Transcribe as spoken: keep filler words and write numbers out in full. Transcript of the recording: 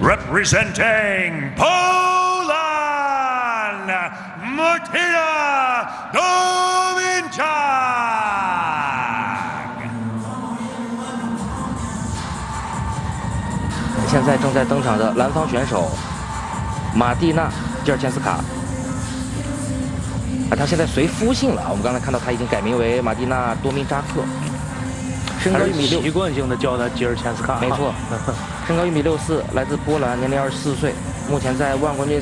representing Poland, Martina Dominczak. 现在正在登场的蓝方选手马蒂娜·吉尔钱斯卡，啊，她现在随夫姓了。我们刚才看到她已经改名为马蒂娜·多明扎克。 身高一米六， 习惯性的叫他吉尔钱斯卡。 没错，身高一米六四，来自波兰，年龄二十四岁，目前在万国军